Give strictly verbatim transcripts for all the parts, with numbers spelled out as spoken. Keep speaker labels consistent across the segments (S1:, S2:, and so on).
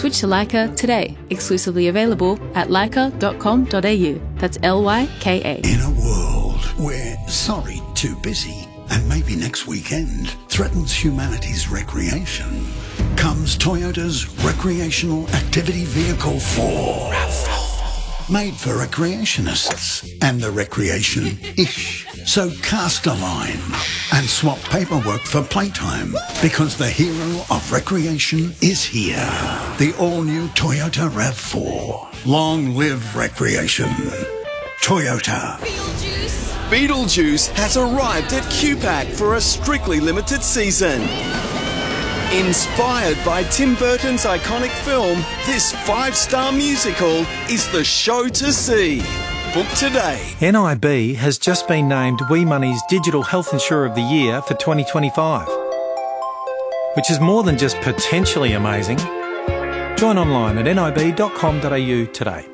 S1: Switch to Lyca today. Exclusively available at lyca dot com dot a u. That's L Y K A.
S2: In a world where sorry, too busy, and maybe next weekend threatens humanity's recreation, comes Toyota's Recreational Activity Vehicle four. RAV four. Made for recreationists and the recreation-ish. So cast a line and swap paperwork for playtime, because the hero of recreation is here. The all-new Toyota RAV four. Long live recreation. Toyota.
S3: Beetlejuice. Beetlejuice has arrived at Q PAC for a strictly limited season. Inspired by Tim Burton's iconic film, this five-star musical is the show to see. Book today.
S4: N I B has just been named WeMoney's Digital Health Insurer of the Year for twenty twenty-five, which is more than just potentially amazing. Join online at nib dot com dot a u today.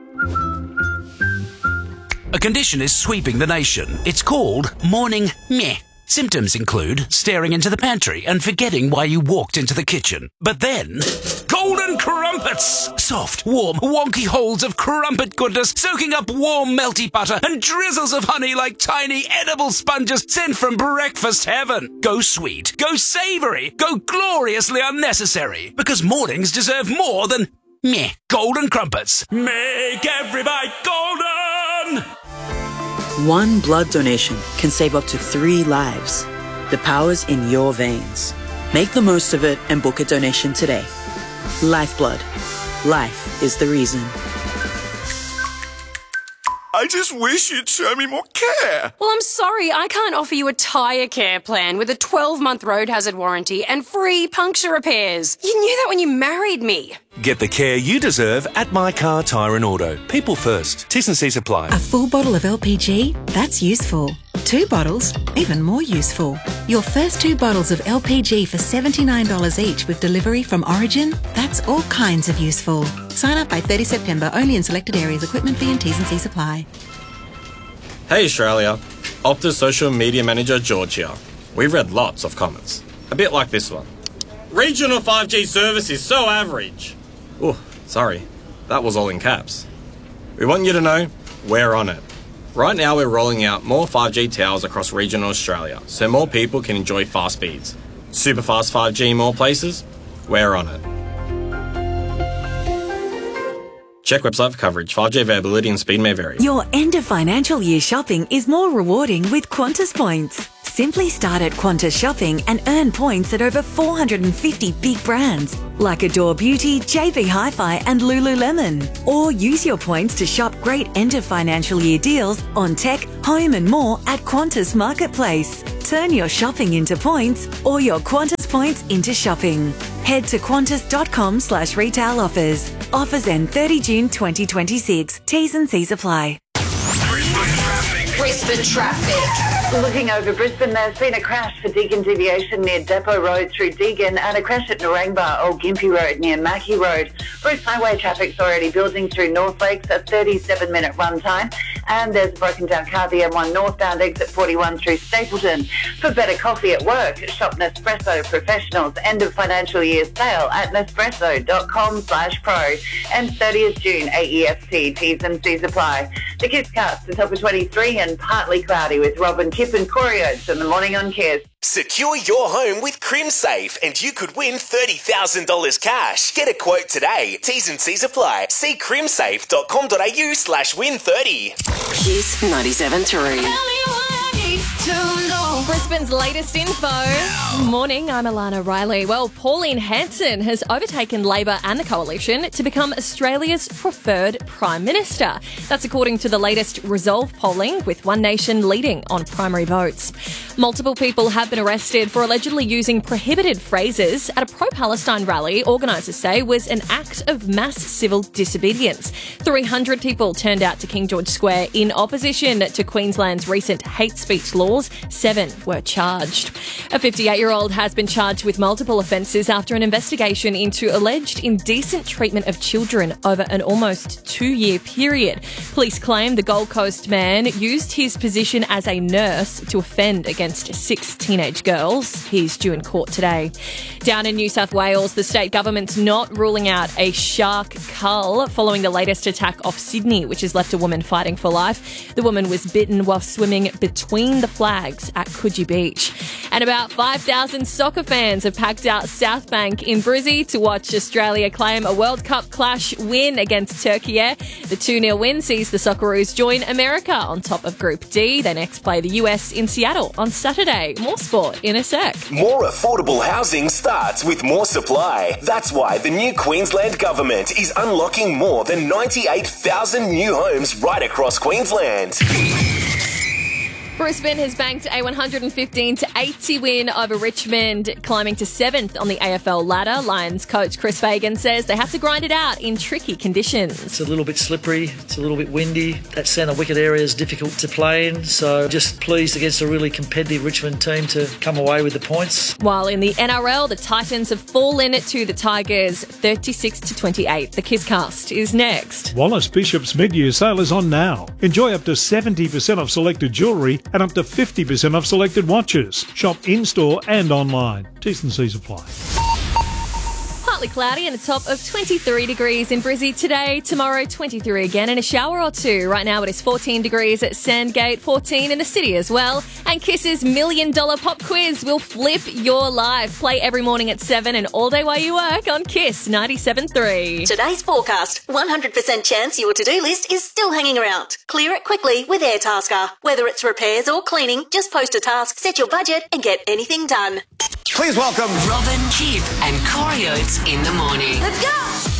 S5: A condition is sweeping the nation. It's called morning meh. Symptoms include staring into the pantry and forgetting why you walked into the kitchen. But then, golden crumpets! Soft, warm, wonky holes of crumpet goodness soaking up warm, melty butter and drizzles of honey like tiny edible sponges sent from breakfast heaven. Go sweet, go savoury, go gloriously unnecessary. Because mornings deserve more than meh. Golden crumpets. Make every bite golden!
S6: One blood donation can save up to three lives. The power's in your veins. Make the most of it and book a donation today. Lifeblood. Life is the reason.
S3: I just wish you'd show me more care.
S7: Well, I'm sorry, I can't offer you a tyre care plan with a twelve-month road hazard warranty and free puncture repairs. You knew that when you married me.
S8: Get the care you deserve at My Car Tyre and Auto. People first. T's and C's apply.
S9: A full bottle of L P G? That's useful. Two bottles? Even more useful. Your first two bottles of L P G for seventy-nine dollars each with delivery from Origin? That's all kinds of useful. Sign up by thirtieth September, only in selected areas. Equipment fee and T's and C's apply.
S10: Hey Australia, Optus Social Media Manager George here. We've read lots of comments. A bit like this one. Regional five G service is so average. Oh, sorry. That was all in caps. We want you to know we're on it. Right now we're rolling out more five G towers across regional Australia so more people can enjoy fast speeds. Super fast five G in more places? We're on it. Check website for coverage. five G availability and speed may vary.
S11: Your end of financial year shopping is more rewarding with Qantas points. Simply start at Qantas Shopping and earn points at over four hundred fifty big brands like Adore Beauty, J B Hi-Fi and Lululemon. Or use your points to shop great end of financial year deals on tech, home and more at Qantas Marketplace. Turn your shopping into points or your Qantas points into shopping. Head to qantas.com slash retail offers. Offers end thirtieth June twenty twenty-six. T's and C's apply.
S12: Brisbane traffic. Looking over Brisbane, there's been a crash for Deakin deviation near Depot Road through Deakin and a crash at Narangba, Old Gympie Road near Mackie Road. Bruce Highway traffic's already building through North Lakes, a thirty-seven minute run time. And there's a broken down car, the M one northbound exit forty-one through Stapleton. For better coffee at work, shop Nespresso Professionals end of financial year sale at nespresso.com slash pro. And thirtieth June, A E S T, T's and C's apply. The Kiss Cast, the top of twenty-three and partly cloudy with Robin Kip and Corey Oates in the morning on Kiss.
S13: Secure your home with CrimSafe and you could win thirty thousand dollars cash. Get a quote today. T's and C's apply. See crimsafe.com.au slash win 30.
S7: Kiss ninety-seven three.
S14: Brisbane's latest info. Morning, I'm Alana Riley. Well, Pauline Hanson has overtaken Labor and the Coalition to become Australia's preferred Prime Minister. That's according to the latest Resolve polling, with One Nation leading on primary votes. Multiple people have been arrested for allegedly using prohibited phrases at a pro-Palestine rally organisers say was an act of mass civil disobedience. three hundred people turned out to King George Square in opposition to Queensland's recent hate speech laws. Seven were charged. A fifty-eight-year-old has been charged with multiple offences after an investigation into alleged indecent treatment of children over an almost two-year period. Police claim the Gold Coast man used his position as a nurse to offend against six teenage girls. He's due in court today. Down in New South Wales, the state government's not ruling out a shark cull following the latest attack off Sydney, which has left a woman fighting for life. The woman was bitten while swimming between the flags at Coogee Beach. And about five thousand soccer fans have packed out South Bank in Brizzy to watch Australia claim a World Cup clash win against Turkey. The two nil win sees the Socceroos join America on top of Group D. They next play the U S in Seattle on Saturday. More sport in a sec.
S13: More affordable housing starts with more supply. That's why the new Queensland government is unlocking more than ninety-eight thousand new homes right across Queensland.
S14: Brisbane has banked a one hundred fifteen to eighty win over Richmond, climbing to seventh on the A F L ladder. Lions coach Chris Fagan says they have to grind it out in tricky conditions.
S15: It's a little bit slippery, it's a little bit windy. That centre wicket area is difficult to play in, so just pleased against a really competitive Richmond team to come away with the points.
S14: While in the N R L, the Titans have fallen to the Tigers thirty-six to twenty-eight. The Kisscast is next.
S16: Wallace Bishop's mid-year sale is on now. Enjoy up to seventy percent off selected jewellery and up to fifty percent off selected watches. Shop in-store and online. T's and C's apply.
S14: Partly cloudy and a top of twenty-three degrees in Brizzy today. Tomorrow, twenty-three again and a shower or two. Right now it is fourteen degrees at Sandgate, fourteen in the city as well. And Kiss's Million Dollar Pop Quiz will flip your life. Play every morning at seven and all day while you work on Kiss ninety-seven point three.
S17: Today's forecast. one hundred percent chance your to-do list is still hanging around. Clear it quickly with AirTasker. Whether it's repairs or cleaning, just post a task, set your budget and get anything done.
S3: Please welcome
S18: Robin, Kip and Corey Oates in the morning.
S17: Let's go!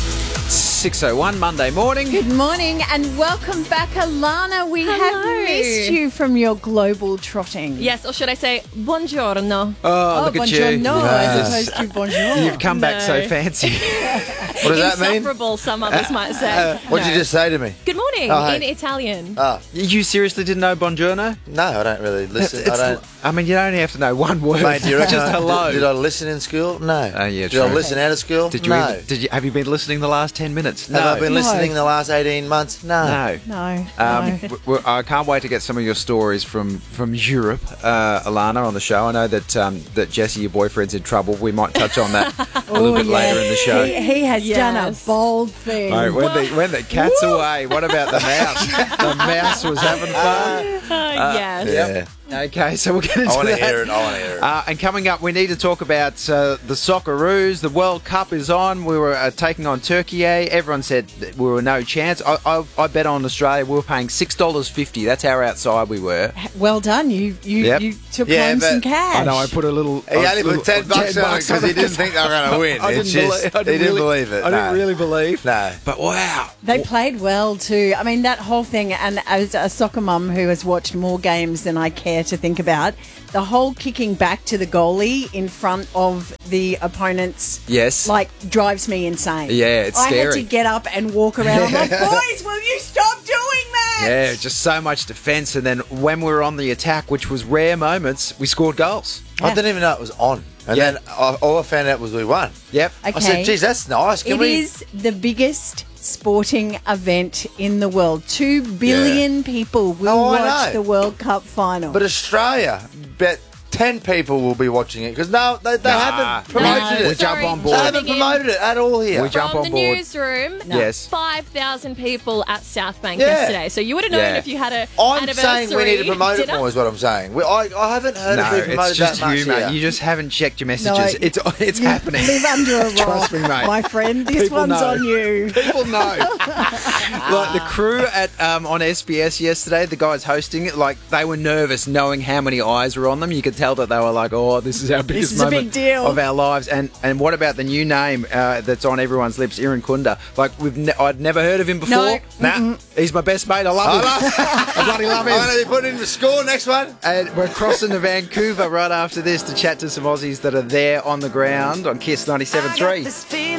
S19: six oh one Monday morning.
S20: Good morning and welcome back, Alana. We
S14: Hello.
S20: have missed you from your global trotting.
S14: Yes, or should I say buongiorno?
S19: Oh,
S20: Oh,
S19: look at you.
S20: buongiorno
S19: Yes.
S20: as opposed to bonjour.
S19: You've come back
S14: No.
S19: so fancy.
S21: What does that mean?
S14: Insufferable, some others might say.
S21: Uh, what did
S14: No.
S21: you just say to me?
S14: Good morning
S21: Oh, hey.
S14: in Italian.
S21: Oh.
S19: You seriously didn't know buongiorno?
S21: No, I don't really listen.
S19: It's-
S21: I don't.
S19: I mean, you only have to know one word.
S21: Mate, do you reckon
S19: Just
S21: I,
S19: hello.
S21: Did, did I listen in school? No.
S19: Oh, yeah,
S21: Did I
S19: true.
S21: listen out of school?
S19: Did you?
S21: No.
S19: even- did you? Have you been listening the last ten minutes?
S21: Have I been
S19: No.
S21: listening the last eighteen months? No.
S19: No.
S20: No.
S19: Um,
S20: no.
S19: w- w- I can't wait to get some of your stories from, from Europe, uh, Alana, on the show. I know that um, that Jesse, your boyfriend's in trouble. We might touch on that a little
S20: Oh,
S19: bit
S20: yeah.
S19: later in the show.
S20: He, he has done a
S14: Yes.
S20: bold thing.
S19: Mate, when, the, when the cat's away, what about the mouse? The mouse was having fun.
S14: Uh, yes.
S21: Yeah.
S19: Okay, so we'll get into
S21: I want to
S19: that.
S21: hear it. I want to hear it.
S19: Uh, and coming up, we need to talk about uh, the Socceroos. The World Cup is on. We were uh, taking on Turkey. Everyone said that we were no chance. I, I, I bet on Australia. We were paying six dollars fifty. That's how outside we were.
S20: Well done. You you,
S19: Yep.
S20: you took
S21: Yeah,
S20: home
S21: but-
S20: some cash.
S19: I know. I put a little.
S21: He
S19: a
S21: only
S19: little-
S21: put ten bucks on it because he didn't think they were going to win.
S19: I didn't,
S21: It's just,
S19: believe, I
S21: he
S19: didn't
S21: didn't
S19: really,
S21: believe it.
S19: I didn't
S21: no.
S19: really believe.
S21: No.
S19: But wow.
S20: They played well too. I mean, that whole thing, and as a soccer mum who has watched more games than I care to think about, the whole kicking back to the goalie in front of the opponents,
S19: Yes.
S20: like drives me insane.
S19: Yeah, it's
S20: I had
S19: scary.
S20: to get up and walk around. I'm like, boys, will you stop doing that?
S19: Yeah, just so much defence. And then when we were on the attack, which was rare moments, we scored goals.
S21: I didn't even know it was on. And
S19: Yeah.
S21: then I, all I found out was we won.
S19: Yep.
S21: I
S20: Okay.
S21: said, geez, that's nice. Can
S20: It
S21: we?
S20: is the biggest sporting event in the world. Two billion people will
S21: Oh, I
S20: watch
S21: know.
S20: the World Cup final.
S21: But Australia, bet ten people will be watching it because no, they, they
S19: Nah.
S21: haven't promoted
S14: No,
S21: it.
S19: We jump
S14: sorry.
S19: on
S21: They
S19: board.
S21: haven't promoted it at all here.
S19: We jump
S14: From
S19: on
S14: the
S19: board.
S14: newsroom,
S19: Yes.
S14: five thousand people at South Bank
S21: Yeah.
S14: yesterday. So you would have known
S19: Yeah.
S14: if you had a
S21: I'm
S14: anniversary
S21: saying we need to promote it
S14: dinner.
S21: more is what I'm saying. We, I, I haven't heard
S19: No,
S21: it be promoted
S19: it's just
S21: that much
S19: you, mate.
S21: here.
S19: You just haven't checked your messages.
S20: No,
S19: it's it's
S20: you
S19: happening.
S20: live under a rock,
S19: Trust me, mate.
S20: my friend. This
S19: People
S20: one's
S19: know.
S20: on you.
S19: People know. Like the crew at um, on S B S yesterday, the guys hosting it, like they were nervous knowing how many eyes were on them. You could tell that they were like, "Oh, this is our biggest
S20: is a
S19: moment
S20: big deal.
S19: of our lives." And and what about the new name uh, that's on everyone's lips, Iran Kunda? Like we've ne- I'd never heard of him before.
S20: No.
S19: Nah, he's my best mate. I love him. I bloody love him.
S21: I'm going to be putting him to score next one.
S19: And we're crossing to Vancouver right after this to chat to some Aussies that are there on the ground on Kiss ninety-seven point three.